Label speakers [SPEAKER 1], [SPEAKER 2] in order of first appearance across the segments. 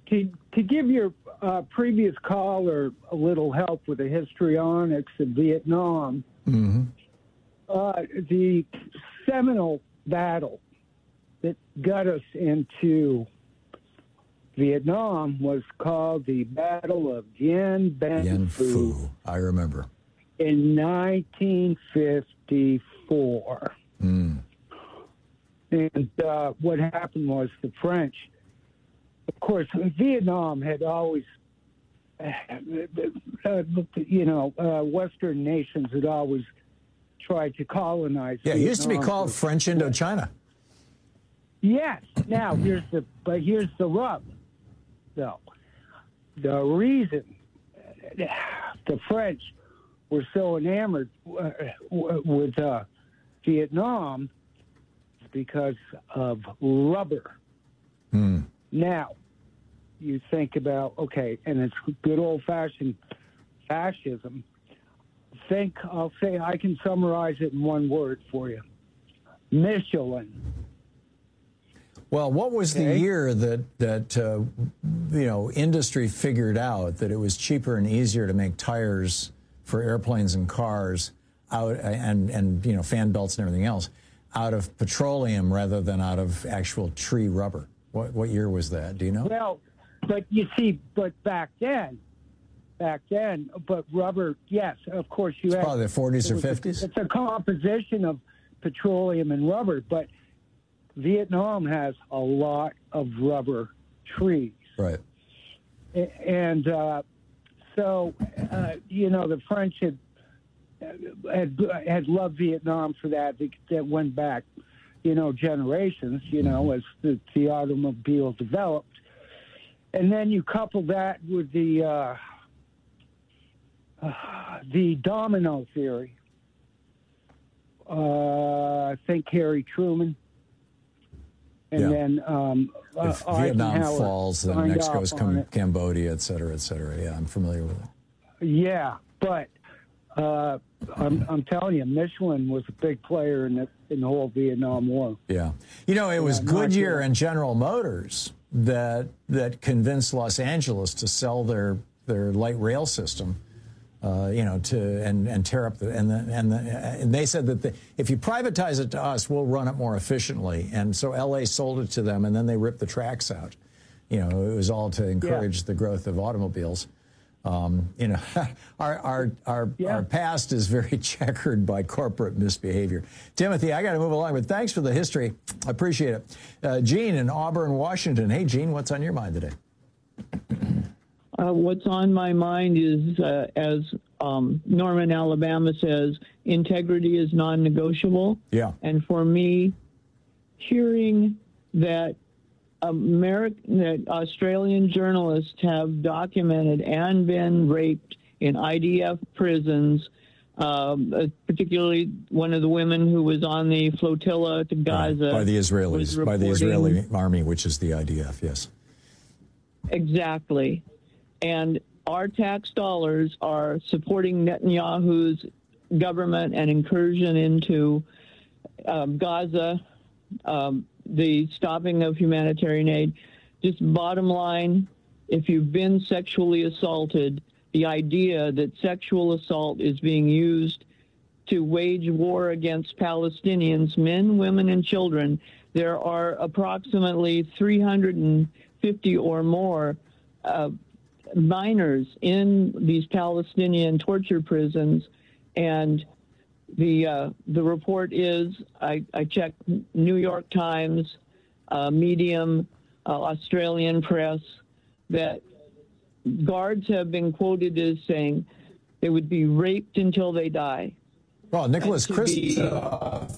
[SPEAKER 1] to give your previous caller a little help with the histrionics of Vietnam, the seminal battle that got us into Vietnam was called the Battle of Dien Bien Phu.
[SPEAKER 2] I remember.
[SPEAKER 1] In 1954. And what happened was the French, of course, Vietnam had always, Western nations had always tried to colonize.
[SPEAKER 2] Yeah, it used to be called French Indochina.
[SPEAKER 1] Yes. Now here's the rub, though. The reason the French were so enamored with Vietnam is because of rubber. Now, you think about, okay, and it's good old-fashioned fascism. I'll say I can summarize it in one word for you. Michelin.
[SPEAKER 2] Well, what was the year that industry figured out that it was cheaper and easier to make tires for airplanes and cars out and fan belts and everything else out of petroleum rather than out of actual tree rubber? What year was that? Do you know?
[SPEAKER 1] Well, but you see, back then, but rubber, yes, of course you had.
[SPEAKER 2] Probably the 40s or 50s?
[SPEAKER 1] It's a composition of petroleum and rubber, but Vietnam has a lot of rubber trees.
[SPEAKER 2] Right.
[SPEAKER 1] And the French had loved Vietnam for that. That went back, generations, as the automobile developed. And then you couple that with the domino theory. I think Harry Truman. And then
[SPEAKER 2] if Vietnam falls, then next goes Cambodia, et cetera, et cetera. Yeah, I'm familiar with it.
[SPEAKER 1] Yeah, but I'm telling you, Michelin was a big player in the whole Vietnam War.
[SPEAKER 2] Yeah. It was Goodyear and General Motors that convinced Los Angeles to sell their light rail system, and tear up and they said that if you privatize it to us, we'll run it more efficiently. And so L.A. sold it to them, and then they ripped the tracks out. It was all to encourage the growth of automobiles. Our past is very checkered by corporate misbehavior. Timothy, I got to move along, but thanks for the history. I appreciate it. Gene in Auburn, Washington. Hey, Gene, what's on your mind today?
[SPEAKER 3] What's on my mind is, as Norman, Alabama says, integrity is non-negotiable.
[SPEAKER 2] Yeah.
[SPEAKER 3] And for me, hearing that Australian journalists have documented and been raped in IDF prisons, particularly one of the women who was on the flotilla to Gaza.
[SPEAKER 2] By the Israelis, by the Israeli army, which is the IDF, yes.
[SPEAKER 3] Exactly. And our tax dollars are supporting Netanyahu's government and incursion into Gaza, the stopping of humanitarian aid. Just bottom line, if you've been sexually assaulted, the idea that sexual assault is being used to wage war against Palestinians, men, women, and children, there are approximately 350 or more minors in these Palestinian torture prisons, and the report is, I checked New York Times, Medium, Australian press, that guards have been quoted as saying they would be raped until they die.
[SPEAKER 2] Well, Nicholas Christie, the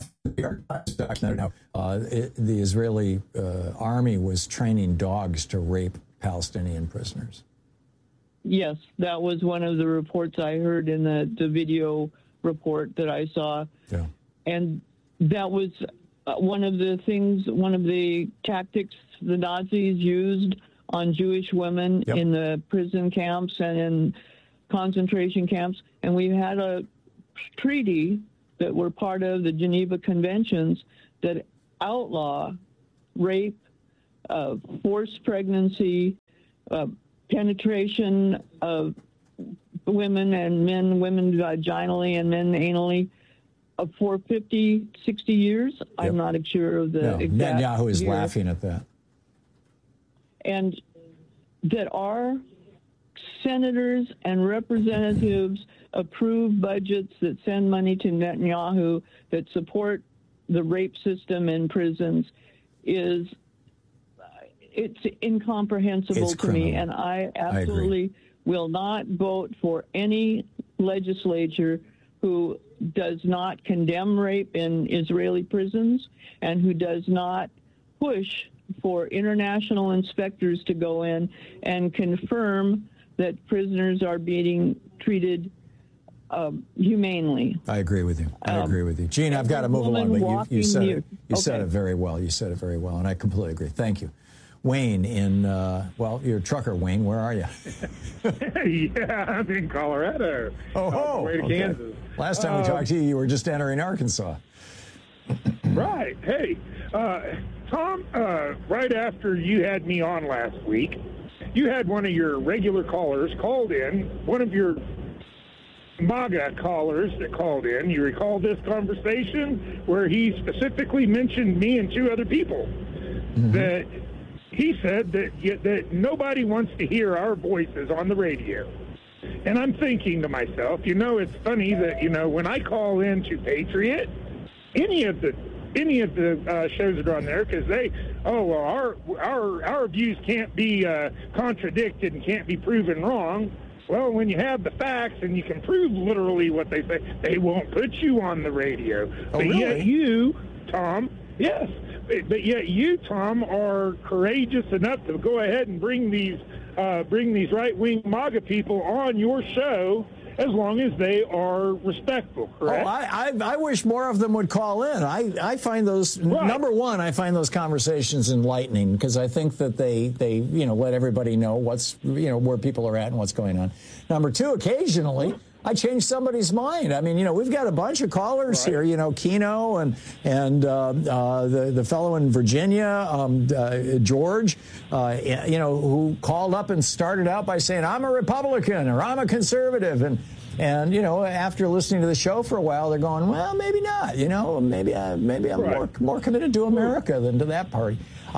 [SPEAKER 2] Israeli army was training dogs to rape Palestinian prisoners.
[SPEAKER 3] Yes, that was one of the reports I heard in the video report that I saw.
[SPEAKER 2] Yeah.
[SPEAKER 3] And that was one of the tactics the Nazis used on Jewish women in the prison camps and in concentration camps. And we had a treaty that were part of the Geneva Conventions that outlaw rape, forced pregnancy, penetration of women and men, women vaginally and men anally, for 50, 60 years. Yep. I'm not sure of the exact
[SPEAKER 2] Netanyahu is
[SPEAKER 3] year.
[SPEAKER 2] laughing at that.
[SPEAKER 3] And that our senators and representatives approve budgets that send money to Netanyahu that support the rape system in prisons is it's incomprehensible
[SPEAKER 2] It's
[SPEAKER 3] to
[SPEAKER 2] criminal.
[SPEAKER 3] me, and I absolutely will not vote for any legislature who does not condemn rape in Israeli prisons and who does not push for international inspectors to go in and confirm that prisoners are being treated humanely.
[SPEAKER 2] I agree with you. I agree with you. Gene, I've got to move along, but you said it. You said it very well. You said it very well, and I completely agree. Thank you. Wayne in, you're a trucker, Wayne. Where are you?
[SPEAKER 4] Yeah, I'm in Colorado.
[SPEAKER 2] Oh,
[SPEAKER 4] way to Kansas.
[SPEAKER 2] Last time we talked to you, you were just entering Arkansas.
[SPEAKER 4] Right. Hey, Tom, right after you had me on last week, you had one of your regular callers called in, one of your MAGA callers that called in. You recall this conversation where he specifically mentioned me and two other people. Mm-hmm. That he said that nobody wants to hear our voices on the radio. And I'm thinking to myself, it's funny that, when I call in to Patriot, any of the shows that are on there, because our views can't be contradicted and can't be proven wrong. Well, when you have the facts and you can prove literally what they say, they won't put you on the radio.
[SPEAKER 2] Oh,
[SPEAKER 4] but
[SPEAKER 2] really?
[SPEAKER 4] Yet you, Tom, yes. But yet you, Tom, are courageous enough to go ahead and bring these right-wing MAGA people on your show as long as they are respectful, correct?
[SPEAKER 2] Oh, I wish more of them would call in. I find those, number one, I find those conversations enlightening because I think that they let everybody know what's, where people are at and what's going on. Number two, occasionally, I change somebody's mind. I mean, we've got a bunch of callers here, Keno and the fellow in Virginia, George, who called up and started out by saying, I'm a Republican or I'm a conservative. And after listening to the show for a while, they're going, well, maybe not. Maybe I'm more committed to America than to that party.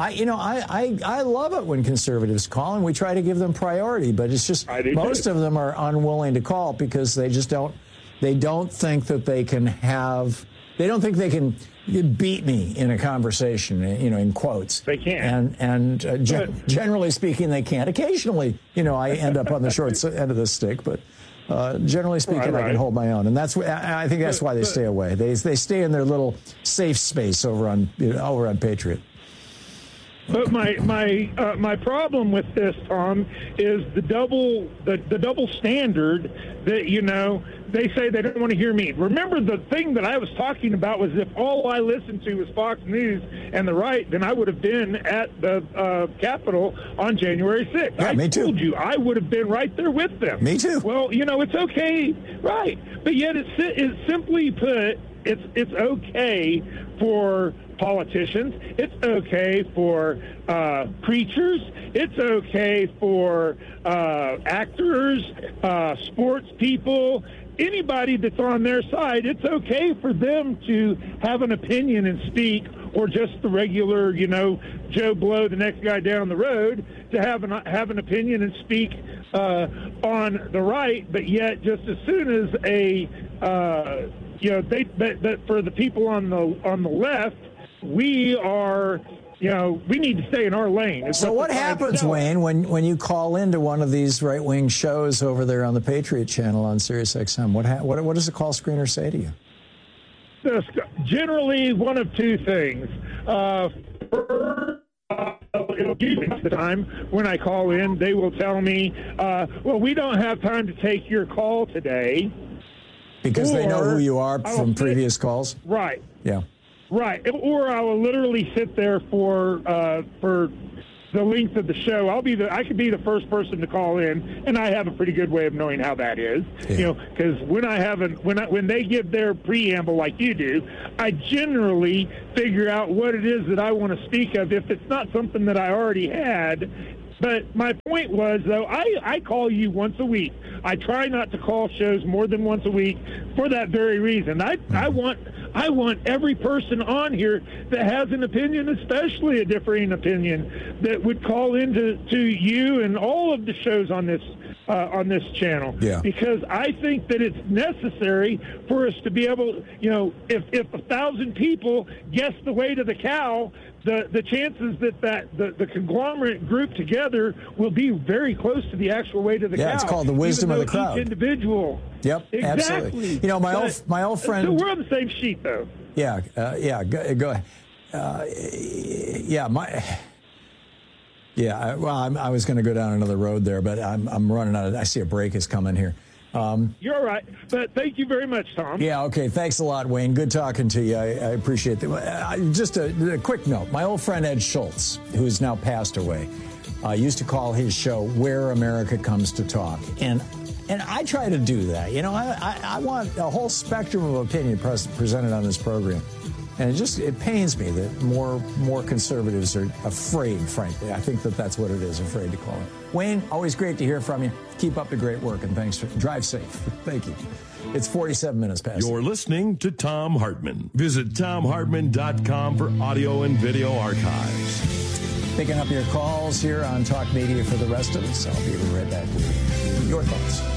[SPEAKER 2] I love it when conservatives call, and we try to give them priority, but it's just most of them are unwilling to call because they just don't think that they don't think they can beat me in a conversation, in quotes.
[SPEAKER 4] They can't.
[SPEAKER 2] And generally speaking, they can't. Occasionally, I end up on the short end of the stick, but generally speaking, I can hold my own. And I think that's why they stay away. They stay in their little safe space over on Patriot.
[SPEAKER 4] But my problem with this, Tom, is the double standard that they say they don't want to hear me. Remember, the thing that I was talking about was if all I listened to was Fox News and the right, then I would have been at the Capitol on January 6th.
[SPEAKER 2] Yeah, me too.
[SPEAKER 4] I told you I would have been right there with them.
[SPEAKER 2] Me too.
[SPEAKER 4] Well, it's okay, right? But yet, it's simply put, it's okay for politicians. It's okay for preachers. It's okay for actors, sports people, anybody that's on their side. It's okay for them to have an opinion and speak, or just the regular, Joe Blow, the next guy down the road, to have an opinion and speak on the right. But yet, just as soon as but for the people on the left, we are, we need to stay in our lane.
[SPEAKER 2] So what happens, Wayne, when you call into one of these right-wing shows over there on the Patriot Channel on Sirius XM? What does the call screener say to you?
[SPEAKER 4] Generally, one of two things. The time when I call in, they will tell me, well, we don't have time to take your call today.
[SPEAKER 2] Because they know who you are from previous calls?
[SPEAKER 4] Right.
[SPEAKER 2] Yeah.
[SPEAKER 4] Right. Or I will literally sit there for the length of the show. I could be the first person to call in, and I have a pretty good way of knowing how that is.
[SPEAKER 2] Yeah.
[SPEAKER 4] Because when they give their preamble like you do, I generally figure out what it is that I want to speak of. If it's not something that I already had, But my point was, though, I call you once a week. I try not to call shows more than once a week for that very reason. I want every person on here that has an opinion, especially a differing opinion, that would call into you and all of the shows on this channel.
[SPEAKER 2] Yeah.
[SPEAKER 4] Because I think that it's necessary for us to be able, if 1,000 people guess the weight of the cow, the chances that the conglomerate group together will be very close to the actual weight of the cow.
[SPEAKER 2] Yeah, it's called the wisdom of the crowd.
[SPEAKER 4] Each individual.
[SPEAKER 2] Yep,
[SPEAKER 4] exactly.
[SPEAKER 2] Absolutely. My old friend.
[SPEAKER 4] So we're on the same sheet, though.
[SPEAKER 2] Yeah, go ahead. I was going to go down another road there, but I'm running out. I see a break is coming here.
[SPEAKER 4] You're all right, but thank you very much, Tom.
[SPEAKER 2] Yeah, okay. Thanks a lot, Wayne. Good talking to you. I appreciate that. Just a quick note. My old friend Ed Schultz, who has now passed away, used to call his show Where America Comes to Talk. And I try to do that. I want a whole spectrum of opinion presented on this program. And it pains me that more conservatives are afraid, frankly. I think that's what it is, afraid to call it. Wayne, always great to hear from you. Keep up the great work, and thanks. Drive safe. Thank you. It's 47 minutes past.
[SPEAKER 5] You're listening to Thom Hartmann. Visit ThomHartmann.com for audio and video archives.
[SPEAKER 2] Picking up your calls here on Talk Media for the rest of us. I'll be right back with your thoughts.